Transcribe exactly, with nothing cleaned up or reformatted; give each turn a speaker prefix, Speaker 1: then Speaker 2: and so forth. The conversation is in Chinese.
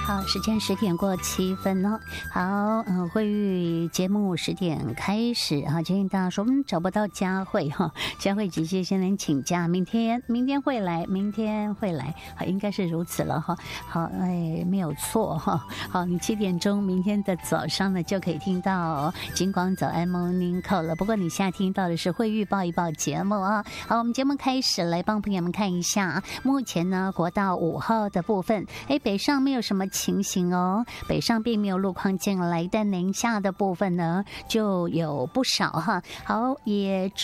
Speaker 1: 好，时间十点过七分了。好，嗯、呃，会议节目十点开始哈。今天大家说，嗯，找不到佳慧哈，佳慧姐姐现在请假，明天明天会来，明天会来，好，应该是如此了哈。好，哎，没有错哈。好，你七点钟明天的早上呢就可以听到金广早安 Morning Call 了。不过你现在听到的是会预报一报节目啊。好，我们节目开始来帮朋友们看一下，目前呢国道五号的部分，哎，北上没有什么情形哦，北上并没有路况进来，但南下的部分呢就有不少哈。好，也